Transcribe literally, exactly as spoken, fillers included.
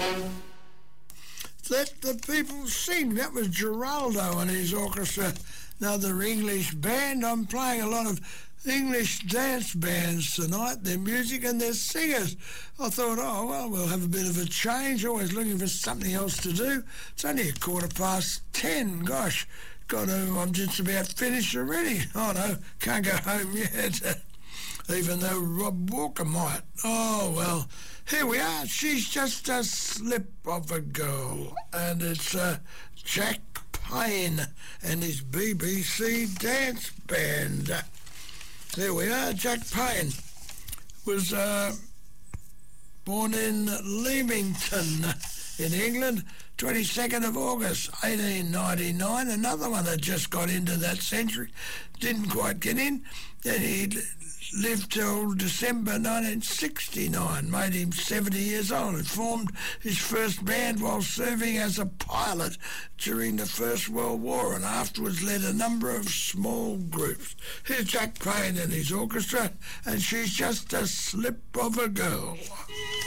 Let the People Sing. That was Geraldo and his orchestra, another English band. I'm playing a lot of English dance bands tonight, their music and their singers. I thought, oh, well, we'll have a bit of a change, always looking for something else to do. It's only a quarter past ten, gosh, got to, I'm just about finished already. Oh no, can't go home yet, even though Rob Walker might. Oh, well, here we are. She's just a slip of a girl, and it's uh, Jack Payne and his B B C dance band. There we are. Jack Payne was uh, born in Leamington in England, twenty-second of August, eighteen ninety-nine. Another one that just got into that century, didn't quite get in. Then he lived till December nineteen sixty-nine, made him seventy years old. He formed his first band while serving as a pilot during the First World War, and afterwards led a number of small groups. Here's Jack Payne and his orchestra, and She's Just a Slip of a Girl.